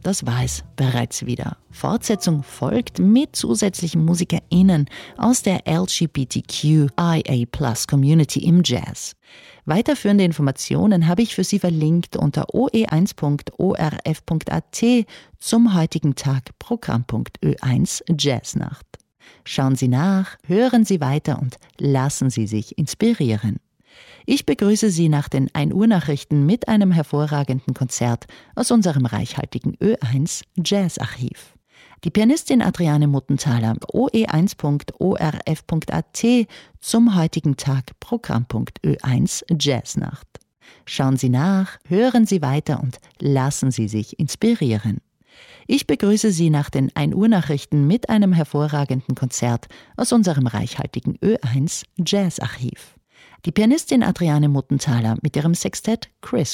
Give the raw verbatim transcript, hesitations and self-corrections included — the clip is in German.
das war es bereits wieder. Fortsetzung folgt mit zusätzlichen MusikerInnen aus der L G B T Q I A Plus Community im Jazz. Weiterführende Informationen habe ich für Sie verlinkt unter o e eins punkt o r f punkt a t zum heutigen Tag Programmpunkt Ö eins Jazznacht. Schauen Sie nach, hören Sie weiter und lassen Sie sich inspirieren. Ich begrüße Sie nach den ein Uhr Nachrichten mit einem hervorragenden Konzert aus unserem reichhaltigen Ö eins Jazzarchiv. Die Pianistin Adriane Muttenthaler, o e eins punkt o r f punkt a t zum heutigen Tag Programmpunkt Ö eins Jazznacht. Schauen Sie nach, hören Sie weiter und lassen Sie sich inspirieren. Ich begrüße Sie nach den ein Uhr Nachrichten mit einem hervorragenden Konzert aus unserem reichhaltigen Ö eins Jazzarchiv. Die Pianistin Adriane Muttenthaler mit ihrem Sextett Chris